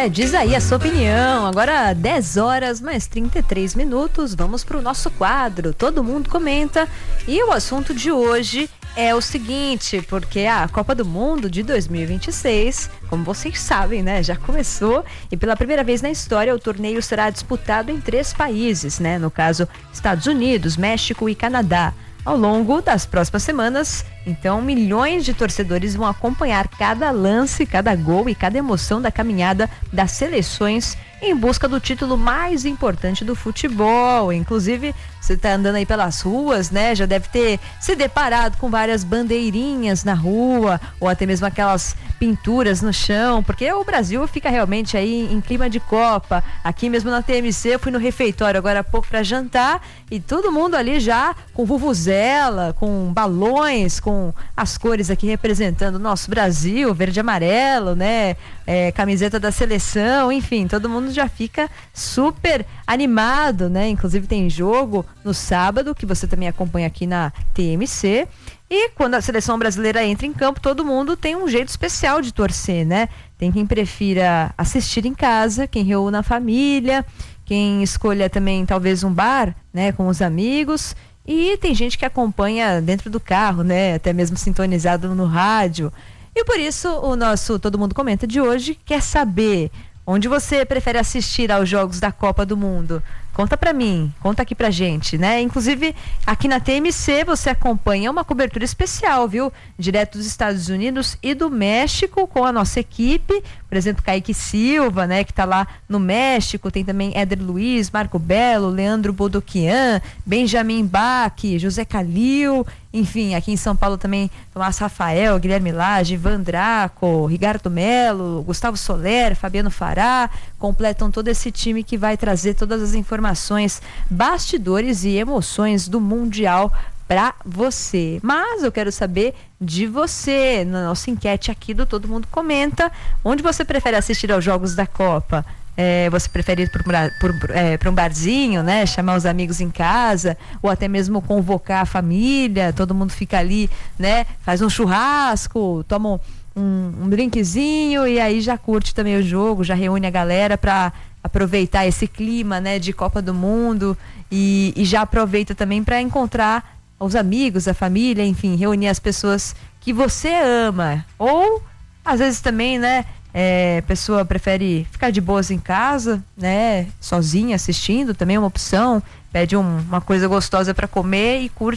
Diz aí a sua opinião. Agora 10 horas mais 33 minutos, vamos para o nosso quadro. Todo mundo comenta. E o assunto de hoje é o seguinte, porque a Copa do Mundo de 2026, como vocês sabem, né, já começou, e pela primeira vez na história o torneio será disputado em 3 países, né, no caso Estados Unidos, México e Canadá. Ao longo das próximas semanas, então, milhões de torcedores vão acompanhar cada lance, cada gol e cada emoção da caminhada das seleções em busca do título mais importante do futebol. Inclusive, você está andando aí pelas ruas, né? Já deve ter se deparado com várias bandeirinhas na rua, ou até mesmo aquelas pinturas no chão, porque o Brasil fica realmente aí em clima de Copa. Aqui mesmo na TMC, eu fui no refeitório agora há pouco para jantar e todo mundo ali já com vuvuzela, com balões, com as cores aqui representando o nosso Brasil, verde e amarelo, né? Camiseta da seleção, enfim, todo mundo já fica super animado, né? Inclusive tem jogo no sábado, que você também acompanha aqui na TMC. E quando a seleção brasileira entra em campo, todo mundo tem um jeito especial de torcer, né? Tem quem prefira assistir em casa, quem reúna a família, quem escolha também talvez um bar, né, com os amigos. E tem gente que acompanha dentro do carro, né? Até mesmo sintonizado no rádio. E por isso o nosso Todo Mundo Comenta de hoje quer saber onde você prefere assistir aos jogos da Copa do Mundo. Conta pra mim, conta aqui pra gente, né? Inclusive, aqui na TMC você acompanha uma cobertura especial, viu? Direto dos Estados Unidos e do México com a nossa equipe. Por exemplo, Kaique Silva, né? Que tá lá no México. Tem também Éder Luiz, Marco Belo, Leandro Bodoquian, Benjamin Bach, José Calil. Enfim, aqui em São Paulo também Tomás Rafael, Guilherme Lage, Ivan Draco, Ricardo Melo, Gustavo Soler, Fabiano Fará. Completam todo esse time que vai trazer todas as informações, bastidores e emoções do Mundial para você. Mas eu quero saber de você, na nossa enquete aqui do Todo Mundo Comenta, onde você prefere assistir aos jogos da Copa? Você prefere ir para um barzinho, né? Chamar os amigos em casa, ou até mesmo convocar a família, todo mundo fica ali, né? Faz um churrasco, toma um drinkzinho e aí já curte também o jogo, já reúne a galera para aproveitar esse clima, né, de Copa do Mundo e já aproveita também para encontrar os amigos, a família, enfim, reunir as pessoas que você ama. Ou às vezes também, né, a pessoa prefere ficar de boas em casa, né, sozinha assistindo, também é uma opção. Pede uma coisa gostosa para comer e